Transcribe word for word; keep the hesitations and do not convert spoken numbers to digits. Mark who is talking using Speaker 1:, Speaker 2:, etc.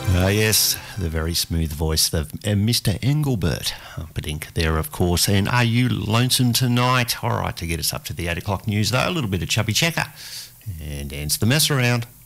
Speaker 1: Uh, yes, the very smooth voice of uh, Mister Engelbert Humperdinck there, of course. And are you lonesome tonight? All right, to get us up to the eight o'clock news, though, a little bit of Chubby Checker and Dance the Mess Around.